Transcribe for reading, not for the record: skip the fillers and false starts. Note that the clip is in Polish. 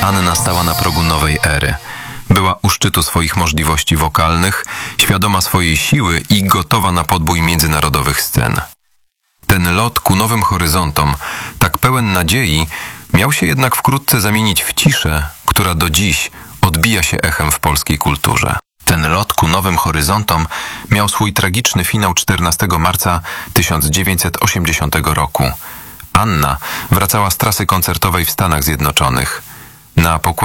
Anna stała na progu nowej ery. Była u szczytu swoich możliwości wokalnych, świadoma swojej siły i gotowa na podbój międzynarodowych scen. Ten lot ku nowym horyzontom, tak pełen nadziei, miał się jednak wkrótce zamienić w ciszę, która do dziś odbija się echem w polskiej kulturze. Ten lot ku nowym horyzontom miał swój tragiczny finał 14 marca 1980 roku. Anna wracała z trasy koncertowej w Stanach Zjednoczonych. Na pokładzie